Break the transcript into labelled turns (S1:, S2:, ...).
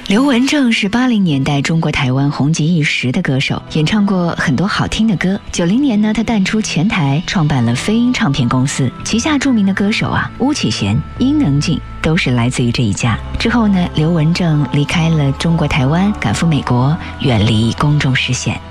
S1: 刘文正是80年代中国台湾红极一时的歌手，演唱过很多好听的歌。90年呢，他淡出前台，创办了飞鹰唱片公司，旗下著名的歌手巫启贤、伊能静都是来自于这一家。之后呢，刘文正离开了中国台湾，赶赴美国，远离公众视线。